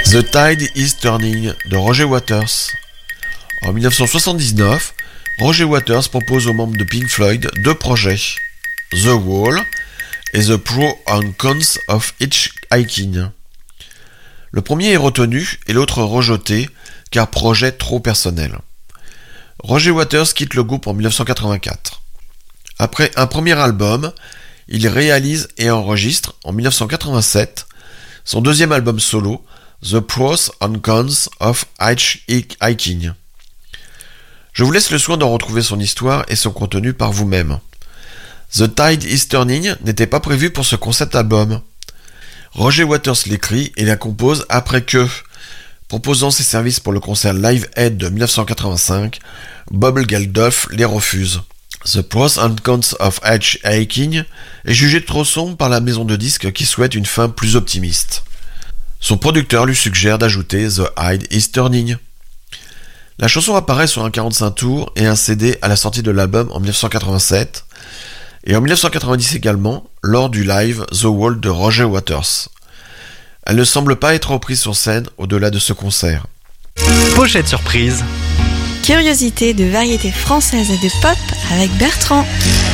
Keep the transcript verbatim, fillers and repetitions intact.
The Tide is Turning de Roger Waters. En dix-neuf cent soixante-dix-neuf, Roger Waters propose aux membres de Pink Floyd deux projets, The Wall et The Pros and Cons of Hitchhiking. Le premier est retenu et l'autre rejeté car projet trop personnel. Roger Waters quitte le groupe en dix-neuf cent quatre-vingt-quatre. Après un premier album, il réalise et enregistre en dix-neuf cent quatre-vingt-sept son deuxième album solo, The Pros and Cons of Hitchhiking. Je vous laisse le soin d'en retrouver son histoire et son contenu par vous-même. The Tide is Turning n'était pas prévu pour ce concept album. Roger Waters l'écrit et la compose après que, proposant ses services pour le concert Live Aid de dix-neuf cent quatre-vingt-cinq, Bob Geldof les refuse. The Pros and Cons of Hitchhiking est jugé trop sombre par la maison de disques qui souhaite une fin plus optimiste. Son producteur lui suggère d'ajouter The Tide is Turning. La chanson apparaît sur un quarante-cinq tours et un C D à la sortie de l'album en dix-neuf cent quatre-vingt-sept et en dix-neuf cent quatre-vingt-dix également lors du live The Wall de Roger Waters. Elle ne semble pas être reprise sur scène au-delà de ce concert. Pochette surprise. Curiosité de variété française et de pop avec Bertrand.